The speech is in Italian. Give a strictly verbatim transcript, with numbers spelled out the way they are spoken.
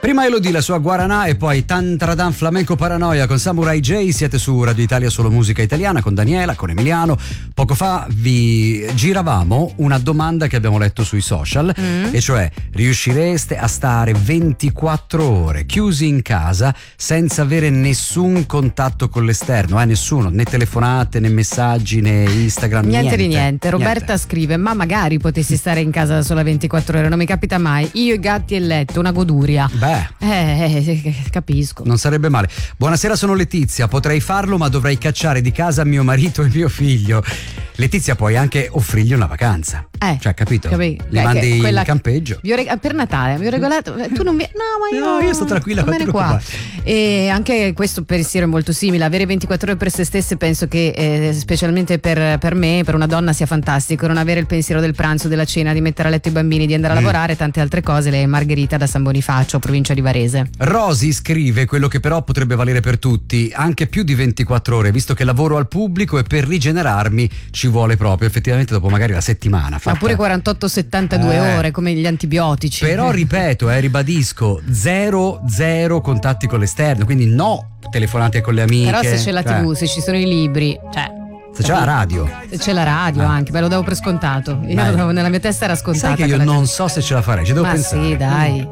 Prima Elodie, la sua Guaraná, e poi Tantradan Flamenco Paranoia con Samurai J. Siete su Radio Italia, solo musica italiana, con Daniela, con Emiliano. Poco fa vi giravamo una domanda che abbiamo letto sui social, mm. e cioè: riuscireste a stare ventiquattro ore chiusi in casa senza avere nessun contatto con l'esterno? Eh, nessuno, né telefonate, né messaggi, né Instagram, niente, niente di niente. Roberta niente. Scrive: ma magari potessi stare in casa da sola ventiquattro ore, non mi capita mai, io, i gatti e il letto, una goduria. Beh, eh, capisco. non sarebbe male. Buonasera, sono Letizia, potrei farlo ma dovrei cacciare di casa mio marito e mio figlio. Letizia, puoi anche offrirgli una vacanza, eh, cioè, capito? Capi- Li eh, mandi quella, in campeggio. Vi ho reg- per Natale mi ho regalato, tu non mi, no ma io, no, io sto tranquilla, non me ne qua. preoccupare. E anche questo pensiero è molto simile, avere ventiquattro ore per se stesse penso che eh, specialmente per, per me, per una donna, sia fantastico. Non avere il pensiero del pranzo, della cena, di mettere a letto i bambini, di andare a mm. lavorare e tante altre cose. Lei è Margherita da San Bonifacio, provincia di Varese. Rosi scrive quello che però potrebbe valere per tutti, anche più di ventiquattro ore, visto che lavoro al pubblico e per rigenerarmi ci vuole proprio, effettivamente, dopo magari la settimana fatta. Ma pure quarantotto settantadue eh. ore, come gli antibiotici. Però ripeto, eh, ribadisco, zero zero contatti con l'esterno, quindi no telefonate con le amiche. Però se c'è la cioè, tivù, se ci sono i libri, cioè, se c'è la radio, se c'è la radio ah. anche, me lo davo per scontato. Io Beh, lo davo, nella mia testa era scontata. sai che io non so se ce la farei, ci devo Ma pensare. sì, dai.